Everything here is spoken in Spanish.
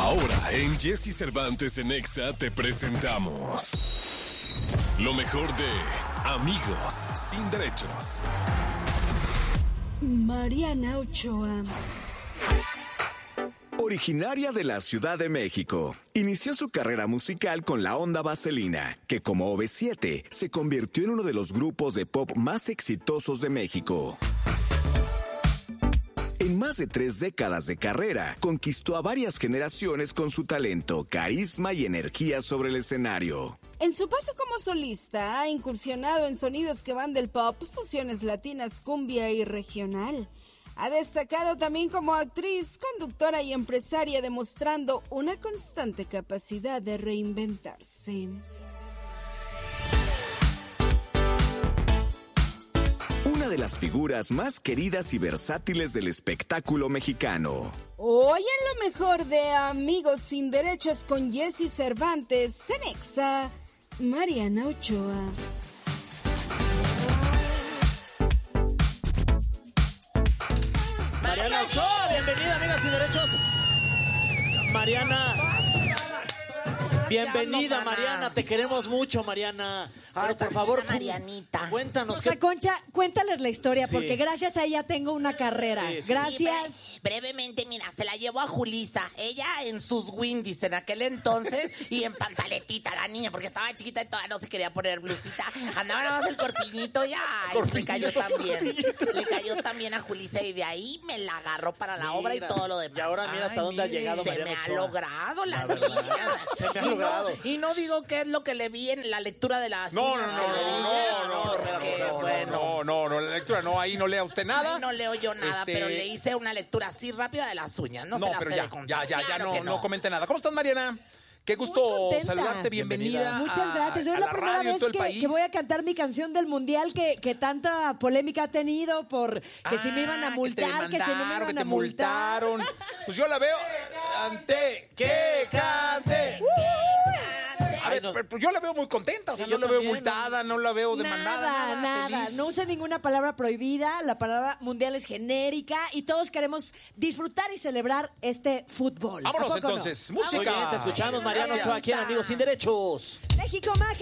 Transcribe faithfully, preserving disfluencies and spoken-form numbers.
Ahora en Jesse Cervantes en Exa te presentamos lo mejor de Amigos Sin Derechos. Mariana Ochoa. Originaria de la Ciudad de México, inició su carrera musical con la Onda Vaselina, que como O V siete se convirtió en uno de los grupos de pop más exitosos de México. En más de tres décadas de carrera, conquistó a varias generaciones con su talento, carisma y energía sobre el escenario. En su paso como solista, ha incursionado en sonidos que van del pop, fusiones latinas, cumbia y regional. Ha destacado también como actriz, conductora y empresaria, demostrando una constante capacidad de reinventarse. Una de las figuras más queridas y versátiles del espectáculo mexicano. Hoy en lo mejor de Amigos Sin Derechos con Jesse Cervantes, en Exa, Mariana Ochoa. Mariana Ochoa, bienvenida, Amigas Sin Derechos. Mariana, bienvenida, Mariana, te queremos mucho, Mariana. Pero por favor, Marianita. Cuéntanos. O sea, qué... Concha, cuéntales la historia, Sí. porque gracias a ella tengo una carrera. Sí, sí. Gracias. Sí, bre- brevemente, mira, se la llevó a Julisa. Ella en sus Windys en aquel entonces y en pantaletita, la niña, porque estaba chiquita y todavía no se quería poner blusita. Andaba nada más el corpiñito y ay, le cayó también. Le cayó también a Julisa y de ahí me la agarró para la obra y Mira, todo lo demás. y ahora mira hasta Ay, dónde ha mire, llegado se Mariana me ha Ochoa. logrado la, La verdad, niña. se me ha Y no- logrado. Y no digo qué es lo que le vi en la lectura de las No, uñas no, no, que le no, vi, no, no, porque, no, no, bueno, no, no, no, la lectura no, ahí no lea usted nada. Ay, no leo yo nada, Este- pero le hice una lectura así rápida de las uñas. No, No, se las pero sé ya, de contar. ya, ya, ya, Claro no, que no comente nada. ¿Cómo estás, Mariana? Qué gusto contenta. saludarte, bienvenida. Muchas a- gracias. Hoy a es la, la primera radio en vez todo el que, país. que voy a cantar mi canción del Mundial que, que tanta polémica ha tenido por que si me iban a Ah, multar, que, si no me demandaron, que iban te a multar. multaron. Pues yo la veo ante que cante. A ver, Ay, no. pero yo la veo muy contenta, o sea, Sí, no yo la veo también, multada, no la veo demandada, Nada, nada, nada. feliz. No usa ninguna palabra prohibida. La palabra mundial es genérica y todos queremos disfrutar y celebrar este fútbol. ¿A Vámonos poco no? entonces, Muy música. bien, te escuchamos, Mariana Gracias. Ochoa, aquí en Amigos Sin Derechos. México Mágico.